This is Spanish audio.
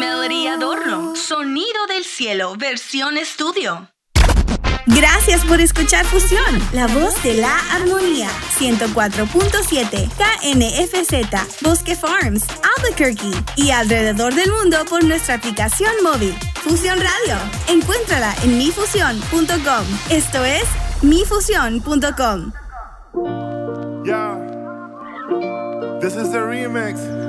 Melody Adorno, Sonido del Cielo, versión estudio. Gracias por escuchar Fusión, la voz de la armonía. 104.7 KNFZ, Bosque Farms, Albuquerque y alrededor del mundo por nuestra aplicación móvil. Fusión Radio. Encuéntrala en mifusión.com. Esto es mifusión.com. Yeah. This is the remix.